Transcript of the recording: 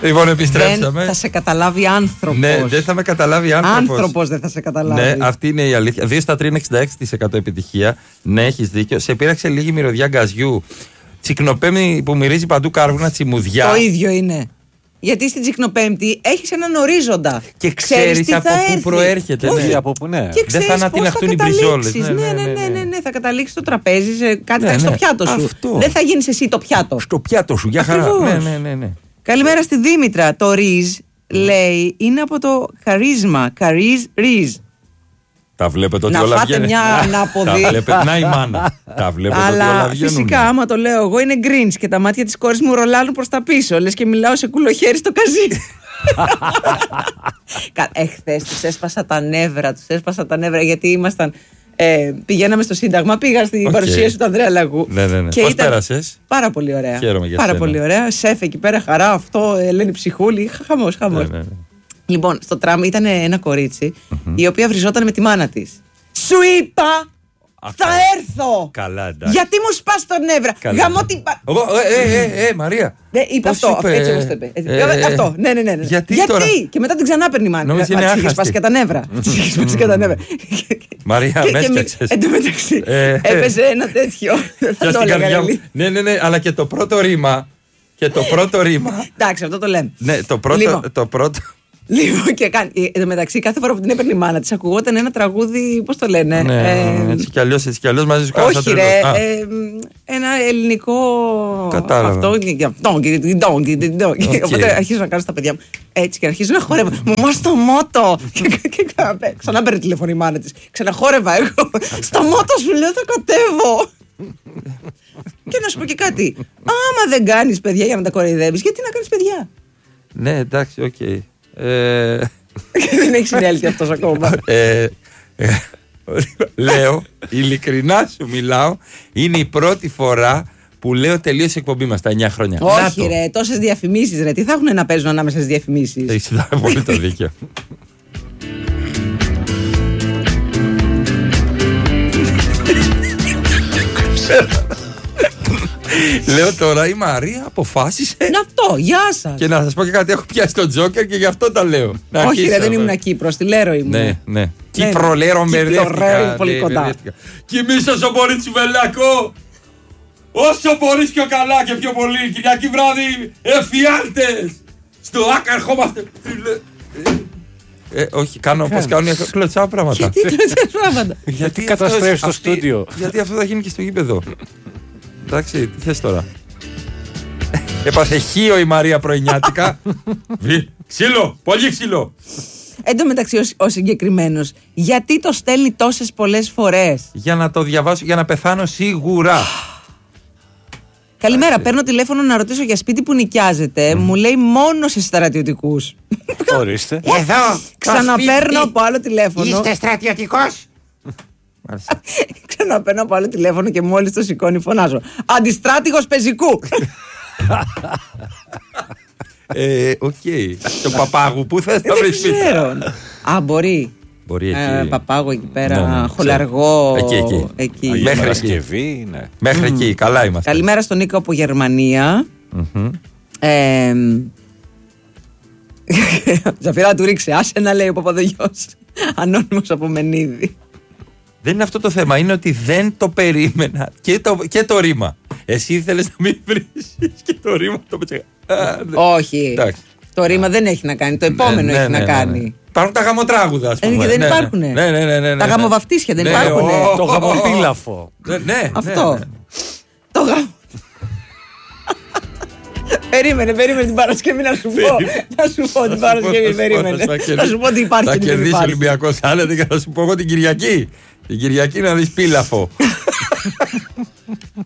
Λοιπόν, επιστρέψαμε. Δεν θα σε καταλάβει άνθρωπος. Ναι, δεν θα με καταλάβει άνθρωπος. Άνθρωπος δεν θα σε καταλάβει. Ναι, αυτή είναι η αλήθεια. 2 στα 3 είναι 66% επιτυχία. Ναι, έχεις δίκιο. Σε πείραξε λίγη μυρωδιά γκαζιού. Τσικνοπέμπτη που μυρίζει παντού κάρβουνα τσιμουδιά. Το ίδιο είναι. Γιατί στην Τσικνοπέμπτη έχεις έναν ορίζοντα. Και ξέρεις από πού προέρχεται. Όχι, από πού, ναι. Και δεν θα ανατιναχτούν οι μπριζόλες. Ναι, θα καταλήξεις στο τραπέζι, σε κάτι θα έχεις στο πιάτο σου. Αυτό. Δεν θα γίνεις εσύ το πιάτο. Στο πιάτο σου, για χαρά. Ναι. Καλημέρα στη Δήμητρα. Το ριζ λέει είναι από το χαρίσμα. Ριζ. Τα βλέπετε ότι να όλα φάτε βγαίνουν. μια ανάποδη. Να η μάνα. Τα βλέπετε ότι όλα Αλλά βγαίνουν. φυσικά, άμα το λέω εγώ, είναι γκρίνς και τα μάτια της κόρης μου ρολάρουν προς τα πίσω. Λες και μιλάω σε κουλοχέρι στο καζί. Εχθές τους έσπασα τα νεύρα γιατί ήμασταν. Πηγαίναμε στο Σύνταγμα, πήγα στην παρουσίαση του Ανδρέα Λαγού. Ναι. Πώς πέρασες? Πάρα πολύ ωραία. Χαίρομαι για πάρα σένα. Πολύ ωραία. Σεφ εκεί πέρα, χαρά, αυτό, Ελένη Ψυχούλη. Χαμός. Ναι. Λοιπόν, στο τραμ ήταν ένα κορίτσι η οποία βριζόταν με τη μάνα της. Σου είπα! Θα έρθω! Καλά, εντάξει. Γιατί μου σπάς τον νεύρα! Γαμώ την. Μαρία! Είπε αυτό. Έτσι όπως το είπε. Αυτό. Ναι. Γιατί τώρα? Και μετά την ξανά παίρνει η μάνα. Νόμιζε είναι είχε σπάσει και τα νεύρα. Μαρία, με έφτιαξες. Εν τω μεταξύ, έπαιζε ένα τέτοιο. Θα το έλεγα. Ναι, αλλά και το πρώτο ρήμα. Εντάξει, αυτό το λέμε. Ναι, το πρώτο. Λοιπόν, και εν τω μεταξύ, κάθε φορά που την έπαιρνε η μάνα της, ακουγόταν ένα τραγούδι, πώς το λένε. Ναι, έτσι κι αλλιώς μαζί σου κάνεις. Όχι, ρε. Ένα ελληνικό. Κατάλαβα. Οπότε αρχίζω να κάνω στα παιδιά μου. Έτσι και αρχίζω να χορεύω. Μαμά στο μότο. Και ξανά παίρνει τηλέφωνο η μάνα της. Ξαναχόρευα εγώ. Στο μότο σου λέω θα κατέβω. Και να σου πω και κάτι. Άμα δεν κάνεις παιδιά για να τα κοροϊδεύεις, γιατί να κάνεις παιδιά? Ναι, εντάξει, οκ. Δεν έχει συνέλθει αυτός ακόμα. Λέω, ειλικρινά σου μιλάω, είναι η πρώτη φορά που λέω τελείωσε η εκπομπή μας τα 9 χρόνια. Όχι ρε, τόσες διαφημίσεις ρε, τι θα έχουν να παίζουν ανάμεσα στις διαφημίσεις? Έχεις πολύ το δίκιο. Λέω τώρα η Μαρία αποφάσισε. Είναι αυτό, γεια σας. Και να σας πω και κάτι, έχω πιάσει τον Τζόκερ και γι' αυτό τα λέω. Όχι ρε, δεν ήμουν Κύπρος, τη Λέρο ήμουν. Ναι. Κύπρο, Λέρο, μπερδεύτηκα. Πολύ κοντά. Κοιμήσαι όσο μπορείς τσουβελάκο. Όσο μπορείς πιο καλά και πιο πολύ. Κυριακή βράδυ εφιάλτες. Στο Άκα ερχόμαστε. Όχι, κάνω όπως κάνουν οι κλωτσάω πράγματα. Γιατί κλωτσάω πράγματα? Γιατί καταστρέφεις το στούντιο? Γιατί αυτό θα γίνει και στο γήπεδο. Εντάξει, τι θες τώρα? Έπαθε χείο η Μαρία πρωινιάτικα. Ξύλο, πολύ ξύλο. Εν τω μεταξύ ο συγκεκριμένος, γιατί το στέλνει τόσες πολλές φορές? Για να το διαβάσω, για να πεθάνω σίγουρα. Καλημέρα, παίρνω τηλέφωνο να ρωτήσω για σπίτι που νοικιάζεται. Μου λέει μόνο σε στρατιωτικούς. Ορίστε. Εδώ. Ξαναπαίρνω από άλλο τηλέφωνο. Είστε στρατιωτικός? Ξαναπαίρνω από άλλο τηλέφωνο και μόλις το σηκώνει φωνάζω. Αντιστράτηγος πεζικού. Οκ. Το Παπάγου, πού θες να βρεις σπίτι? Δεν ξέρω. Α, μπορεί. Μπορεί εκεί. Παπάγου εκεί πέρα, χολαργό. Εκεί. Μέχρι Παρασκευή, ναι. Μέχρι εκεί, καλά είμαστε. Καλημέρα στον Νίκο από Γερμανία. Ζαφυρά του ρίξε, άσε να λέει ο Παπαδογιός. Ανώνυμος από Μενίδη. Δεν είναι αυτό το θέμα, είναι ότι δεν το περίμενα και το ρήμα. Εσύ ήθελες να μην βρεις και το ρήμα το πέτσε. Όχι. Το ρήμα δεν έχει να κάνει, το επόμενο έχει να κάνει. Υπάρχουν τα γαμοτράγουδα, ας πούμε. Δεν υπάρχουνε. Τα γαμοβαφτίσια δεν υπάρχουνε. Το γαμοπίλαφο. Ναι. Αυτό. Το γαμο. Περίμενε την Παρασκευή να σου πω. Να σου πω την Παρασκευή, περίμενε. Να σου πω ότι υπάρχει. Θα κερδίσει ο Ολυμπιακός, άνετε, και θα σου πω εγώ την Κυριακή. Την Κυριακή να δεις πίλαφο.